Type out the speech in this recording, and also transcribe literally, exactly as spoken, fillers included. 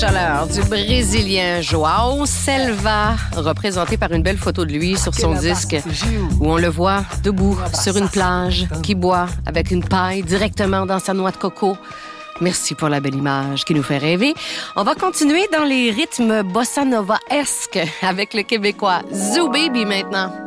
Chaleur du Brésilien João Selva, représenté par une belle photo de lui sur son disque, où on le voit debout sur une plage, qui boit avec une paille directement dans sa noix de coco. Merci pour la belle image qui nous fait rêver. On va continuer dans les rythmes bossa nova-esques avec le Québécois Zoo Baby maintenant.